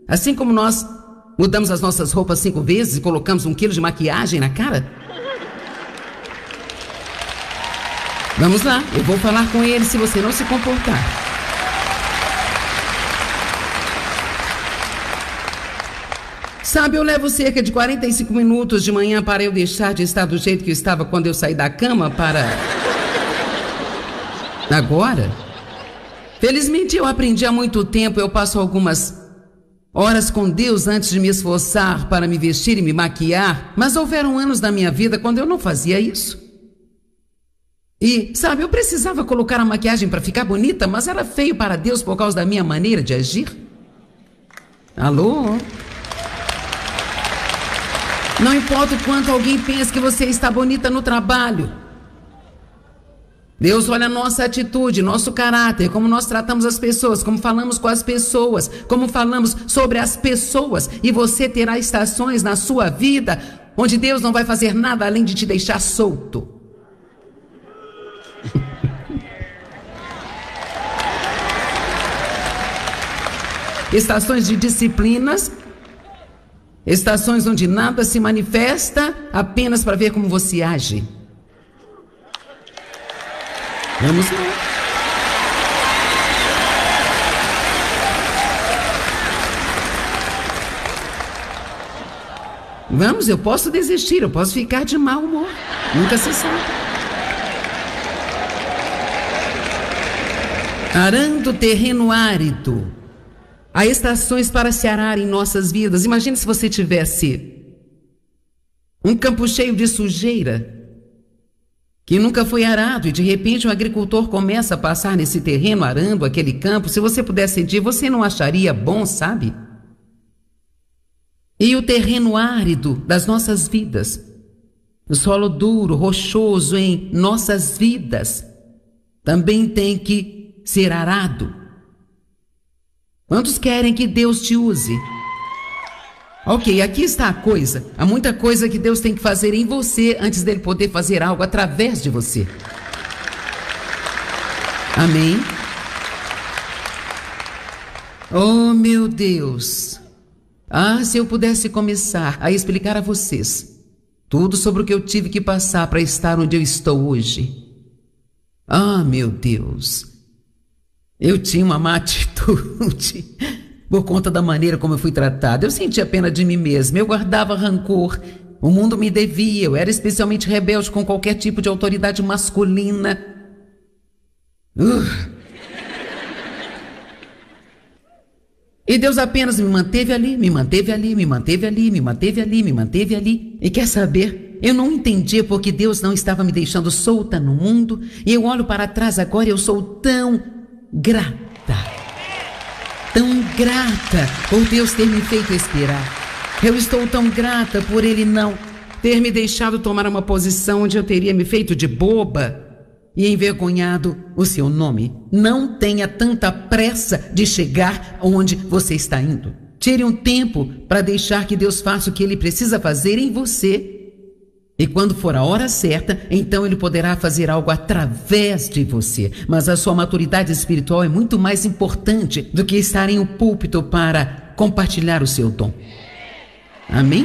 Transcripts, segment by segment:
Assim como nós mudamos as nossas roupas 5 vezes e colocamos 1 quilo de maquiagem na cara. Vamos lá, eu vou falar com ele se você não se comportar. Sabe, eu levo cerca de 45 minutos de manhã para eu deixar de estar do jeito que eu estava quando eu saí da cama para... Agora? Felizmente eu aprendi há muito tempo, eu passo algumas horas com Deus antes de me esforçar para me vestir e me maquiar, mas houveram anos na minha vida quando eu não fazia isso. E, sabe, eu precisava colocar a maquiagem para ficar bonita, mas era feio para Deus por causa da minha maneira de agir. Alô? Não importa o quanto alguém pensa que você está bonita no trabalho. Deus olha a nossa atitude, nosso caráter, como nós tratamos as pessoas, como falamos com as pessoas, como falamos sobre as pessoas. E você terá estações na sua vida onde Deus não vai fazer nada além de te deixar solto. Estações de disciplinas, estações onde nada se manifesta apenas para ver como você age. Vamos lá. Vamos, eu posso desistir, eu posso ficar de mau humor. Nunca se sabe. Arando terreno árido. Há estações para se arar em nossas vidas. Imagine se você tivesse um campo cheio de sujeira que nunca foi arado e de repente um agricultor começa a passar nesse terreno arando aquele campo. Se você pudesse sentir, você não acharia bom, sabe? E o terreno árido das nossas vidas, o solo duro, rochoso em nossas vidas, também tem que ser arado. Quantos querem que Deus te use? Ok, aqui está a coisa. Há muita coisa que Deus tem que fazer em você antes dele poder fazer algo através de você. Amém? Oh, meu Deus. Ah, se eu pudesse começar a explicar a vocês tudo sobre o que eu tive que passar para estar onde eu estou hoje. Ah, meu Deus. Eu tinha uma má atitude por conta da maneira como eu fui tratado. Eu sentia pena de mim mesma, eu guardava rancor. O mundo me devia, eu era especialmente rebelde com qualquer tipo de autoridade masculina. E Deus apenas me manteve ali, me manteve ali, me manteve ali, me manteve ali, me manteve ali. E quer saber? Eu não entendia porque Deus não estava me deixando solta no mundo. E eu olho para trás agora e eu sou tão grata por Deus ter me feito esperar. Eu estou tão grata por Ele não ter me deixado tomar uma posição onde eu teria me feito de boba e envergonhado o seu nome. Não tenha tanta pressa de chegar onde você está indo. Tire um tempo para deixar que Deus faça o que Ele precisa fazer em você. E quando for a hora certa, então Ele poderá fazer algo através de você. Mas a sua maturidade espiritual é muito mais importante do que estar em um púlpito para compartilhar o seu dom. Amém?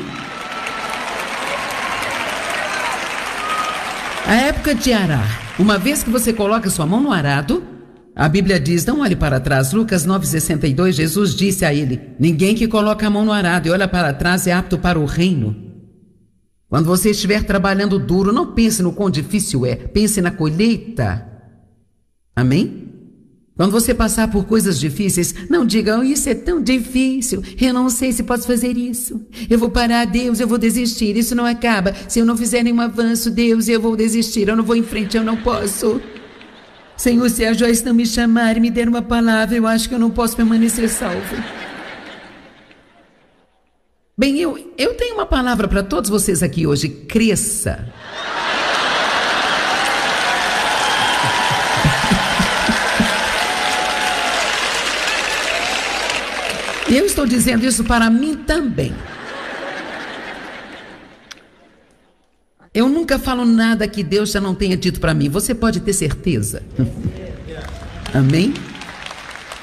A época de arar. Uma vez que você coloca sua mão no arado, a Bíblia diz, não olhe para trás. Lucas 9,62, Jesus disse a ele, ninguém que coloca a mão no arado e olha para trás é apto para o reino. Quando você estiver trabalhando duro, não pense no quão difícil é, pense na colheita. Amém? Quando você passar por coisas difíceis, não diga, oh, isso é tão difícil, eu não sei se posso fazer isso. Eu vou parar, Deus, eu vou desistir, isso não acaba. Se eu não fizer nenhum avanço, Deus, eu vou desistir, eu não vou em frente, eu não posso. Senhor, se a Joyce não me chamar e me der uma palavra, eu acho que eu não posso permanecer salvo. Bem, eu tenho uma palavra para todos vocês aqui hoje. Cresça. E eu estou dizendo isso para mim também. Eu nunca falo nada que Deus já não tenha dito para mim. Você pode ter certeza. Amém?